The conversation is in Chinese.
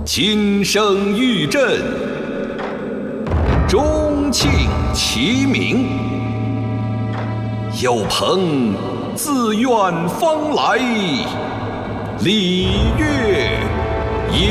金声玉振，钟磬齐鸣。有朋自远方来，礼乐